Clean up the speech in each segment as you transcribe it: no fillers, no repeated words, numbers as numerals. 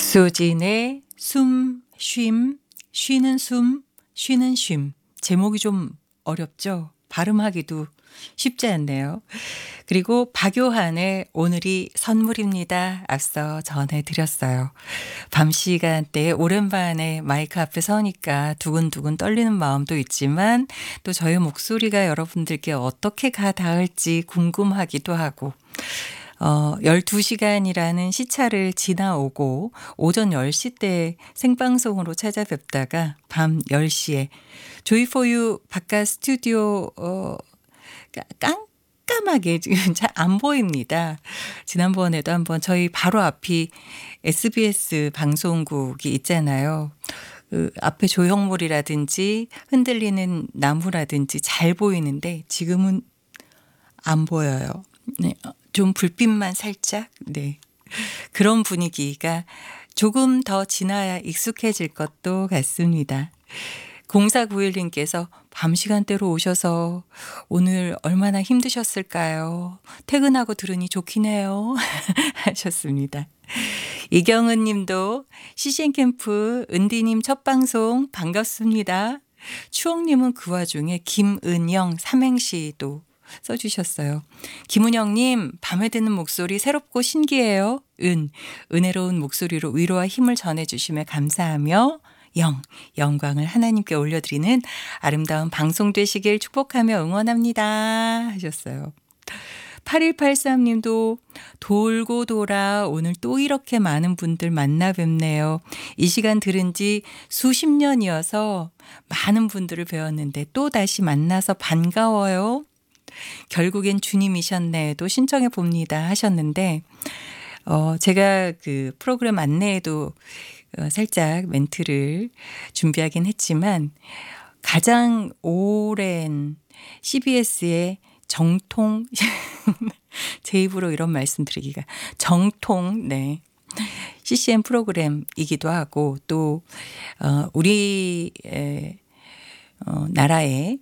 박수진의 숨, 쉼, 쉬는 숨, 쉬는 쉼. 제목이 좀 어렵죠? 발음하기도 쉽지 않네요. 그리고 박요한의 오늘이 선물입니다. 앞서 전해드렸어요. 밤 시간대에 오랜만에 마이크 앞에 서니까 두근두근 떨리는 마음도 있지만 또 저의 목소리가 여러분들께 어떻게 가 닿을지 궁금하기도 하고 12시간이라는 시차를 지나오고 오전 10시 때 생방송으로 찾아뵙다가 밤 10시에 조이포유 바깥 스튜디오 깜깜하게 지금 잘 안 보입니다. 지난번에도 한번 저희 바로 앞이 SBS 방송국이 있잖아요. 그 앞에 조형물이라든지 흔들리는 나무라든지 잘 보이는데 지금은 안 보여요. 네. 좀 불빛만 살짝, 네. 그런 분위기가 조금 더 지나야 익숙해질 것도 같습니다. 0491님께서 밤 시간대로 오셔서 오늘 얼마나 힘드셨을까요? 퇴근하고 들으니 좋긴 해요. 하셨습니다. 이경은 님도 CCN 캠프 은디님 첫 방송 반갑습니다. 추억님은 그 와중에 김은영 삼행시도 써주셨어요. 김은영님, 밤에 듣는 목소리 새롭고 신기해요. 은혜로운 목소리로 위로와 힘을 전해주시며 감사하며 영광을 하나님께 올려드리는 아름다운 방송 되시길 축복하며 응원합니다. 하셨어요. 8183님도 돌고 돌아 오늘 또 이렇게 많은 분들 만나 뵙네요. 이 시간 들은 지 수십 년이어서 많은 분들을 배웠는데 또 다시 만나서 반가워요. 결국엔 주님이셨네도 신청해 봅니다 하셨는데 제가 그 프로그램 안내에도 살짝 멘트를 준비하긴 했지만 가장 오랜 CBS의 정통 제 입으로 이런 말씀 드리기가 정통 네. CCM 프로그램이기도 하고 또 우리 나라의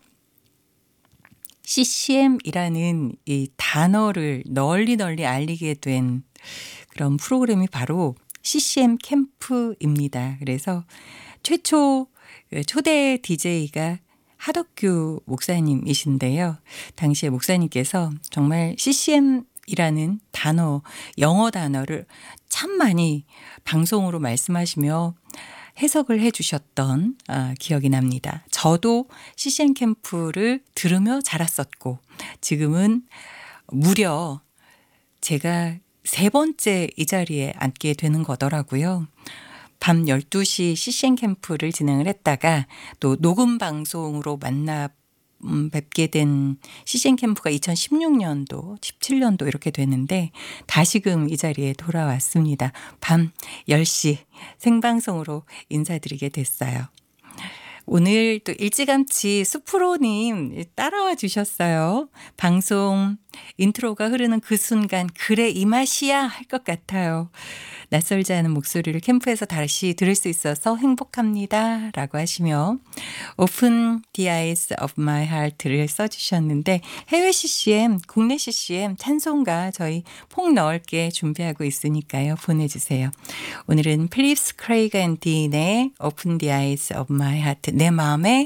CCM이라는 이 단어를 널리 알리게 된 그런 프로그램이 바로 CCM 캠프입니다. 그래서 최초 초대 DJ가 하덕규 목사님이신데요. 당시에 목사님께서 정말 CCM이라는 단어, 영어 단어를 참 많이 방송으로 말씀하시며 해석을 해 주셨던 기억이 납니다. 저도 CCM 캠프를 들으며 자랐었고 지금은 무려 제가 3번째 이 자리에 앉게 되는 거더라고요. 밤 12시 CCM 캠프를 진행을 했다가 또 녹음 방송으로 만나 뵙게 된 CCM 캠프가 2016년도, 17년도 이렇게 되는데 다시금 이 자리에 돌아왔습니다. 밤 10시 생방송으로 인사드리게 됐어요. 오늘 또 일찌감치 수프로님 따라와 주셨어요. 방송 인트로가 흐르는 그 순간 그래 이 맛이야 할 것 같아요. 낯설지 않은 목소리를 캠프에서 다시 들을 수 있어서 행복합니다 라고 하시며 Open the eyes of my heart를 써주셨는데 해외 CCM, 국내 CCM 찬송가 저희 폭넓게 준비하고 있으니까요. 보내주세요. 오늘은 필립스 크레이그 앤 딘의 Open the eyes of my heart 내 마음에